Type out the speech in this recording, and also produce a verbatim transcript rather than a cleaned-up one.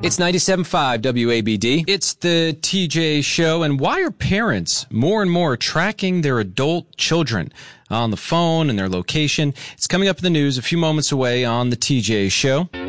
It's ninety-seven point five W A B D. It's the T J Show. And why are parents more and more tracking their adult children on the phone and their location? It's coming up in the news a few moments away on the T J Show.